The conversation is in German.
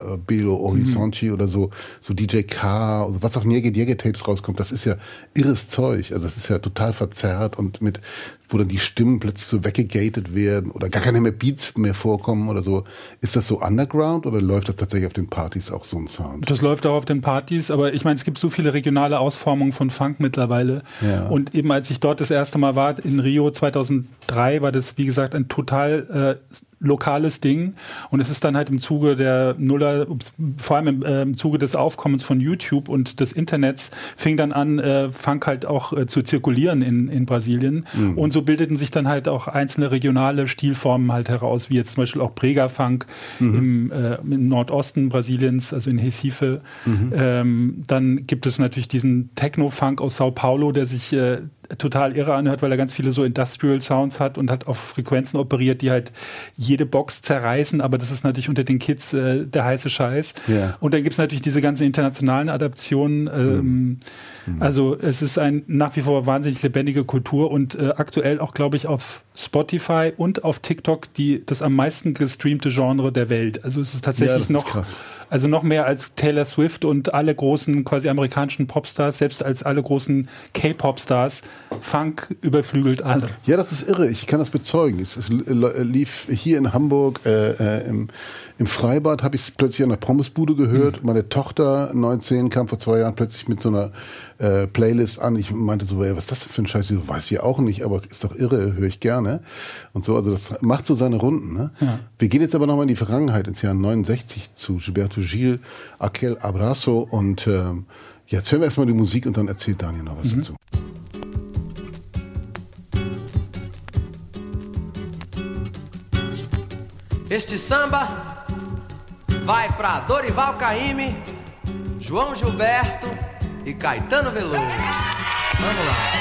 Belo Horizonte oder so DJ K, also was auf Nyege Tapes rauskommt, das ist ja irres Zeug. Also das ist ja total verzerrt und wo dann die Stimmen plötzlich so weggegatet werden oder gar keine mehr Beats mehr vorkommen oder so. Ist das so Underground oder läuft das tatsächlich auf den Partys auch so ein Sound? Das läuft auch auf den Partys, aber ich meine, es gibt so viele regionale Ausformungen von Funk mittlerweile. Ja. Und eben als ich dort das erste Mal war, in Rio 2003, war das, wie gesagt, ein total lokales Ding und es ist dann halt im Zuge der Nuller, vor allem im Zuge des Aufkommens von YouTube und des Internets, fing dann an, Funk halt auch zu zirkulieren in Brasilien und so bildeten sich dann halt auch einzelne regionale Stilformen halt heraus, wie jetzt zum Beispiel auch Brega-Funk im Nordosten Brasiliens, also in Recife. Dann gibt es natürlich diesen Techno-Funk aus Sao Paulo, der sich total irre anhört, weil er ganz viele so Industrial Sounds hat und hat auf Frequenzen operiert, die halt jede Box zerreißen, aber das ist natürlich unter den Kids der heiße Scheiß. Yeah. Und dann gibt es natürlich diese ganzen internationalen Adaptionen. Also es ist nach wie vor wahnsinnig lebendige Kultur und aktuell auch, glaube ich, auf Spotify und auf TikTok das am meisten gestreamte Genre der Welt. Also es ist tatsächlich noch mehr als Taylor Swift und alle großen quasi amerikanischen Popstars, selbst als alle großen K-Pop-Stars. Funk überflügelt alle. Ja, das ist irre. Ich kann das bezeugen. Es lief hier in Hamburg im Freibad, habe ich es plötzlich an der Pommesbude gehört. Meine Tochter, 19, kam vor 2 Jahren plötzlich mit so einer Playlist an. Ich meinte so, was ist das denn für ein Scheiß? Ich weiß ich auch nicht, aber ist doch irre, höre ich gerne. Und so, also das macht so seine Runden. Ne? Ja. Wir gehen jetzt aber nochmal in die Vergangenheit, ins Jahr 69 zu Gilberto Gil, Aquel Abraço und jetzt hören wir erstmal die Musik und dann erzählt Daniel noch was dazu. Este samba vai pra Dorival Caymmi, João Gilberto e Caetano Veloso. Vamos lá.